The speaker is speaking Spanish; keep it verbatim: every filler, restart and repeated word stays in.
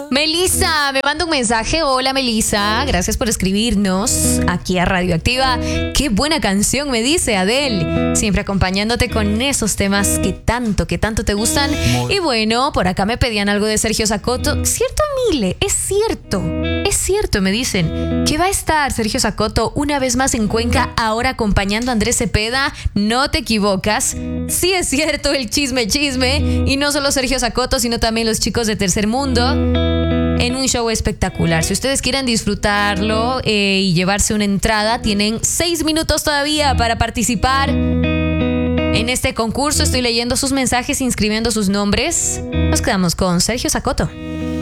Melissa me manda un mensaje. Hola Melissa, gracias por escribirnos aquí a Radioactiva. Qué buena canción, me dice Adele. Siempre acompañándote con esos temas que tanto, que tanto te gustan. Muy. Y bueno, por acá me pedían algo de Sergio Zacoto. ¿Cierto, Mile? Es cierto. Es cierto, me dicen que va a estar Sergio Zacoto una vez más en Cuenca, ahora acompañando a Andrés Cepeda. No te equivocas. Sí es cierto, el chisme, chisme. Y no solo Sergio Zacoto, sino también los chicos de Tercer Mundo. En un show espectacular. Si ustedes quieren disfrutarlo eh, y llevarse una entrada, tienen seis minutos todavía para participar en este concurso. Estoy leyendo sus mensajes, inscribiendo sus nombres. Nos quedamos con Sergio Zacoto.